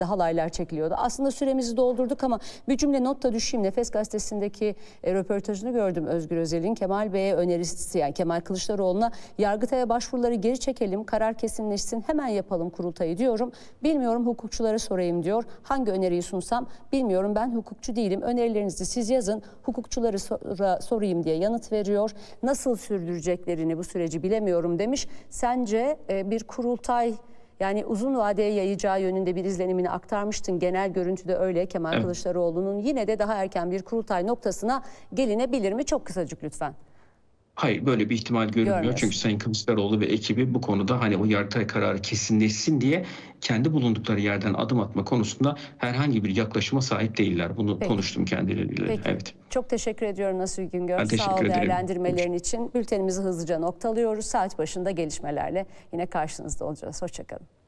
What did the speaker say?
halaylar çekiliyordu. Aslında süremizi doldurduk ama bir cümle not da düşeyim. Nefes Gazetesi'ndeki röportajını gördüm Özgür Özel'in. Kemal Bey'e önerisi, yani Kemal Kılıçdaroğlu'na Yargıtay'a başvuruları geri çekelim, karar kesinleşsin, hemen yapalım kurultayı diyorum. Bilmiyorum, hukukçulara sorayım diyor. Hangi öneriyi sunsam bilmiyorum, ben hukukçu değilim. Önerilerinizi siz yazın, hukukçuları sorayım diye yanıt veriyor. Nasıl sürdüreceklerini bu süreci bilemiyorum demiş. Sence bir kurultay, yani uzun vadeye yayacağı yönünde bir izlenimini aktarmıştın. Genel görüntüde öyle. Kemal Kılıçdaroğlu'nun yine de daha erken bir kurultay noktasına gelinebilir mi? Çok kısacık lütfen. Hayır, böyle bir ihtimal görünmüyor. Çünkü Sayın Kılıçdaroğlu ve ekibi bu konuda hani o Yargıtay kararı kesinleşsin diye kendi bulundukları yerden adım atma konusunda herhangi bir yaklaşıma sahip değiller. Bunu konuştum kendileriyle. Peki. Evet. Çok teşekkür ediyorum Nasuhi Güngör. Ben Sağ ol teşekkür ederim. değerlendirmelerin için. Bültenimizi hızlıca noktalıyoruz. Saat başında gelişmelerle yine karşınızda olacağız. Hoşça kalın.